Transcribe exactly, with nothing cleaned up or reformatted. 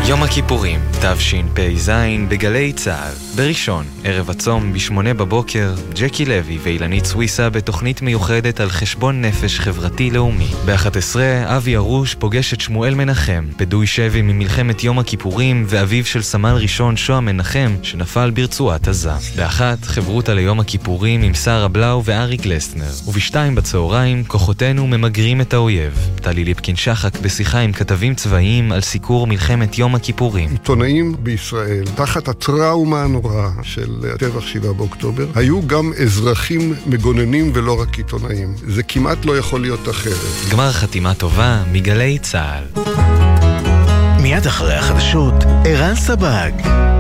יום הכיפורים, תשפ"ז בגלי צה"ל. בראשון, ערב הצום בשמונה בבוקר, ג'קי לוי ואילנית סוויסה בתוכנית מיוחדת על חשבון נפש חברתי לאומי. ב-אחת עשרה, אבי ארוש פוגש את שמואל מנחם, פדוי שבי ממלחמת יום הכיפורים ואביו של סמל ראשון שוהם מנחם שנפל ברצועת עזה. באחת, חברותה ליום הכיפורים עם שרה בלאו וארי גלסטנר. ובשתיים בצהריים, כוחותינו ממגרים את האויב. טלי ליפקין שחק בשיחה עם כתבים צבאיים על סיקור מלחמת יום הכיפורים. עיתונאים בישראל, תחת הטראומה הנוראה של הטבח שבעה באוקטובר, היו גם אזרחים מגוננים ולא רק עיתונאים. זה כמעט לא יכול להיות אחרת. גמר חתימה טובה מגלי צה"ל. מיד אחרי החדשות, ערן סבג.